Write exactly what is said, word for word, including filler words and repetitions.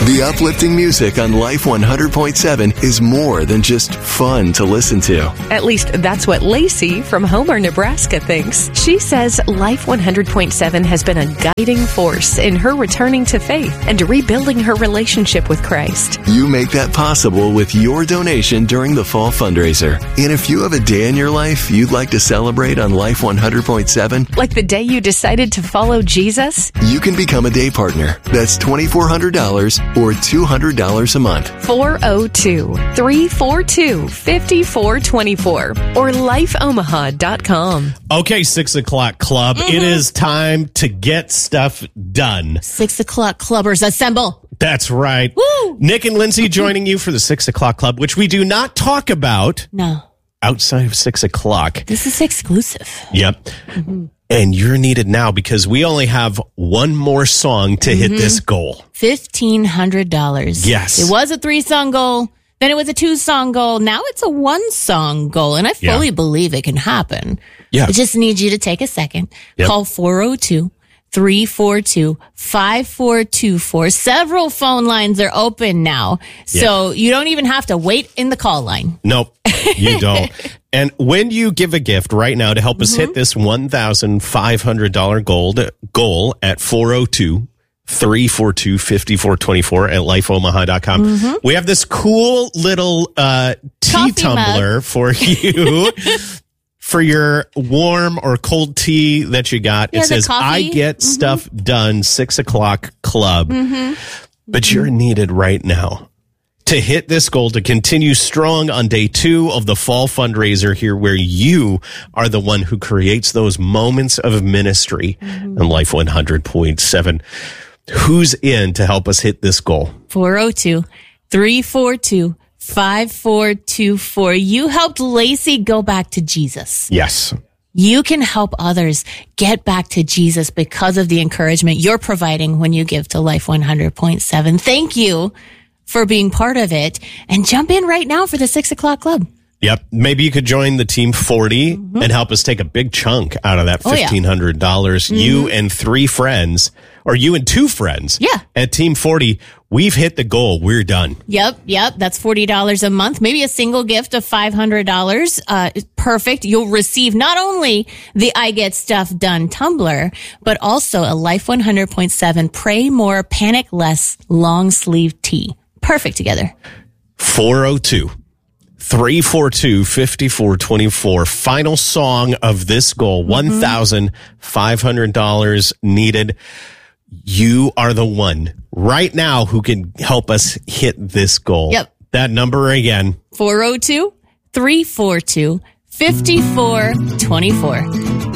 The uplifting music on Life one hundred point seven is more than just fun to listen to. At least that's what Lacey from Homer, Nebraska thinks. She says Life one hundred point seven has been a guiding force in her returning to faith and rebuilding her relationship with Christ. You make that possible with your donation during the fall fundraiser. And if you have a day in your life you'd like to celebrate on Life one hundred point seven, like the day you decided to follow Jesus, you can become a day partner. That's twenty-four hundred dollars or two hundred dollars a month. four oh two, three four two, five four two four or life omaha dot com. Okay, six o'clock club. Mm-hmm. It is time to get stuff done. Six o'clock clubbers assemble. That's right. Woo! Nick and Lindsay joining you for the six o'clock club, which we do not talk about. No. Outside of six o'clock. This is exclusive. Yep. Mm-hmm. And you're needed now because we only have one more song to mm-hmm. hit this goal. fifteen hundred dollars. Yes. It was a three-song goal. Then it was a two-song goal. Now it's a one-song goal. And I fully yeah. believe it can happen. Yeah. I just need you to take a second. Yep. Call four oh two, three four two, five four two four. Several phone lines are open now. So yeah. you don't even have to wait in the call line. Nope, you don't. And when you give a gift right now to help us mm-hmm. hit this one thousand five hundred dollars goal, goal at four oh two, three four two, five four two four at life omaha dot com, mm-hmm. we have this cool little uh, tea Coffee tumbler mug. for you. For your warm or cold tea that you got. Yeah, it says, I get mm-hmm. stuff done, six o'clock club. Mm-hmm. But you're needed right now to hit this goal, to continue strong on day two of the fall fundraiser here, where you are the one who creates those moments of ministry mm-hmm. on Life one hundred point seven. Who's in to help us hit this goal? four oh two, three four two, five four two four. You helped Lacey go back to Jesus. Yes. You can help others get back to Jesus because of the encouragement you're providing when you give to Life one hundred point seven. Thank you for being part of it. And jump in right now for the six o'clock club. Yep. Maybe you could join the Team forty mm-hmm. and help us take a big chunk out of that fifteen hundred dollars. Oh, yeah. You mm-hmm. and three friends, or you and two friends. Yeah. At Team forty, we've hit the goal. We're done. Yep. Yep. That's forty dollars a month. Maybe a single gift of five hundred dollars. Uh, perfect. You'll receive not only the I Get Stuff Done tumbler, but also a Life one hundred point seven Pray More, Panic Less long sleeve tee. Perfect together. four oh two, three four two, five four two four. Final song of this goal. Mm-hmm. one thousand five hundred dollars needed. You are the one right now who can help us hit this goal. Yep. That number again. four oh two, three four two, five four two four.